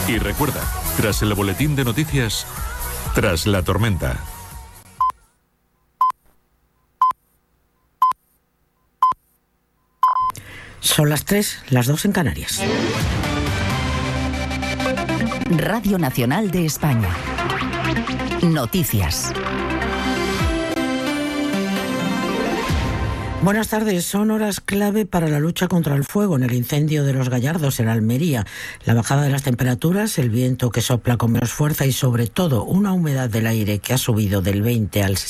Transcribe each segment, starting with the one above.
Y recuerda, tras el boletín de noticias, tras la tormenta. Son las 3, las 2 en Canarias. Radio Nacional de España. Noticias. Buenas tardes. Son horas clave para la lucha contra el fuego en el incendio de Los Gallardos, en Almería. La bajada de las temperaturas, el viento que sopla con menos fuerza y, sobre todo, una humedad del aire que ha subido del 20 al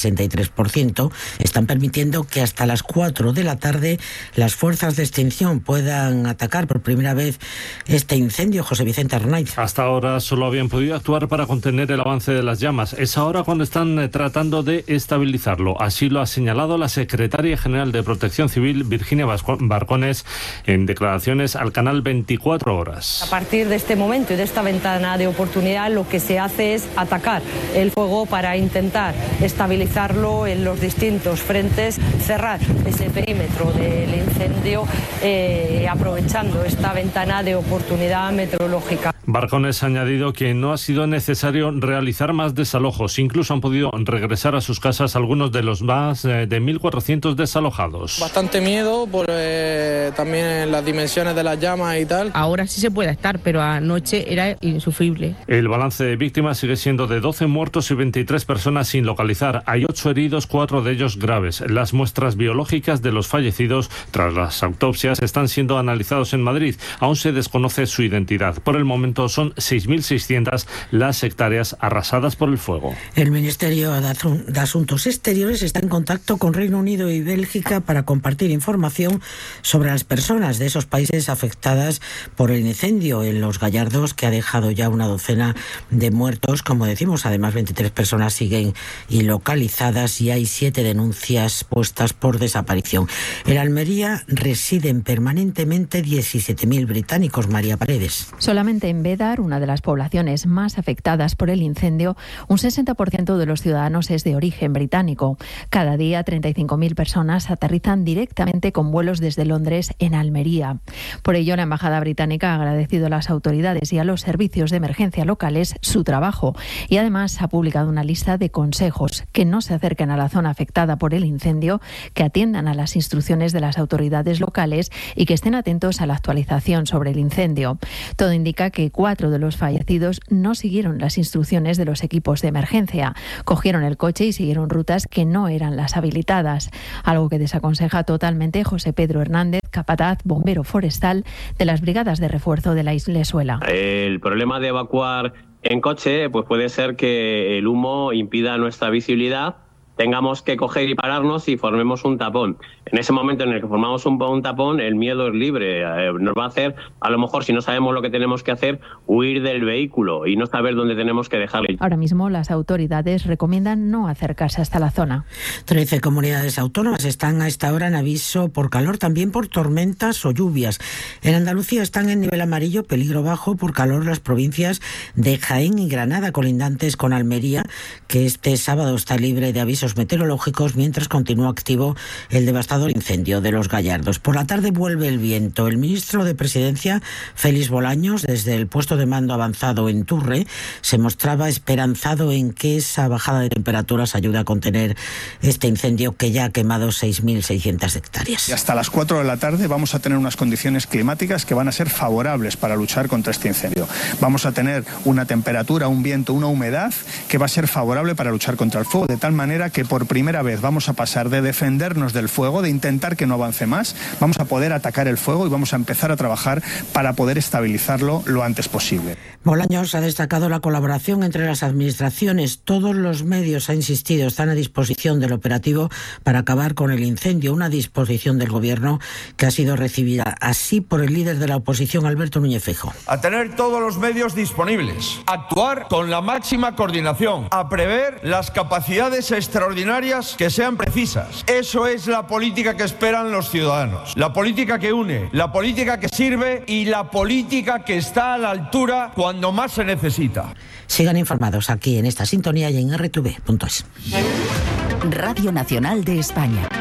63%, están permitiendo que hasta las 4 de la tarde las fuerzas de extinción puedan atacar por primera vez este incendio. José Vicente Arnaiz. Hasta ahora solo habían podido actuar para contener el avance de las llamas. Es ahora cuando están tratando de estabilizarlo. Así lo ha señalado la secretaria general de Protección Civil, Virginia Barcones, en declaraciones al canal 24 Horas. A partir de este momento y de esta ventana de oportunidad, lo que se hace es atacar el fuego para intentar estabilizarlo en los distintos frentes, cerrar ese perímetro del incendio, aprovechando esta ventana de oportunidad meteorológica. Barcones ha añadido que no ha sido necesario realizar más desalojos. Incluso han podido regresar a sus casas algunos de los más de 1.400 desalojados. Bastante miedo por también las dimensiones de las llamas y tal. Ahora sí se puede estar, pero anoche era insufrible. El balance de víctimas sigue siendo de 12 muertos y 23 personas sin localizar. Hay 8 heridos, 4 de ellos graves. Las muestras biológicas de los fallecidos tras las autopsias están siendo analizados en Madrid. Aún se desconoce su identidad. Por el momento son 6.600 las hectáreas arrasadas por el fuego. El Ministerio de Asuntos Exteriores está en contacto con Reino Unido y Bélgica para compartir información sobre las personas de esos países afectadas por el incendio en Los Gallardos, que ha dejado ya una docena de muertos. Como decimos, además 23 personas siguen ilocalizadas y hay 7 denuncias puestas por desaparición. En Almería residen permanentemente 17.000 británicos. María Paredes. Solamente en Bédar, una de las poblaciones más afectadas por el incendio, un 60% de los ciudadanos es de origen británico. Cada día 35.000 personas aterrizan directamente con vuelos desde Londres en Almería. Por ello, la Embajada británica ha agradecido a las autoridades y a los servicios de emergencia locales su trabajo y además ha publicado una lista de consejos: que no se acerquen a la zona afectada por el incendio, que atiendan a las instrucciones de las autoridades locales y que estén atentos a la actualización sobre el incendio. Todo indica que 4 de los fallecidos no siguieron las instrucciones de los equipos de emergencia. Cogieron el coche y siguieron rutas que no eran las habilitadas, algo que desaconseja totalmente José Pedro Hernández, capataz bombero forestal de las brigadas de refuerzo de la Islesuela. El problema de evacuar en coche pues puede ser que el humo impida nuestra visibilidad, tengamos que coger y pararnos y formemos un tapón. En ese momento en el que formamos un tapón, el miedo es libre. Nos va a hacer, a lo mejor, si no sabemos lo que tenemos que hacer, huir del vehículo y no saber dónde tenemos que dejarlo. Ahora mismo las autoridades recomiendan no acercarse hasta la zona. 13 comunidades autónomas están a esta hora en aviso por calor, también por tormentas o lluvias. En Andalucía están en nivel amarillo, peligro bajo por calor, las provincias de Jaén y Granada, colindantes con Almería, que este sábado está libre de avisos meteorológicos, mientras continúa activo el devastador incendio de Los Gallardos. Por la tarde vuelve el viento. El ministro de Presidencia, Félix Bolaños, desde el puesto de mando avanzado en Turre, se mostraba esperanzado en que esa bajada de temperaturas ayude a contener este incendio que ya ha quemado 6.600 hectáreas. Y hasta las 4 de la tarde vamos a tener unas condiciones climáticas que van a ser favorables para luchar contra este incendio. Vamos a tener una temperatura, un viento, una humedad que va a ser favorable para luchar contra el fuego, de tal manera que por primera vez vamos a pasar de defendernos del fuego, de intentar que no avance más, vamos a poder atacar el fuego y vamos a empezar a trabajar para poder estabilizarlo lo antes posible. Bolaños ha destacado la colaboración entre las administraciones. Todos los medios, ha insistido, están a disposición del operativo para acabar con el incendio, una disposición del Gobierno que ha sido recibida así por el líder de la oposición, Alberto Núñez Feijóo. A tener todos los medios disponibles, a actuar con la máxima coordinación, a prever las capacidades extraordinarias que sean precisas. Eso es la política que esperan los ciudadanos, la política que une, la política que sirve y la política que está a la altura cuando más se necesita. Sigan informados aquí en esta sintonía y en rtv.es. Radio Nacional de España.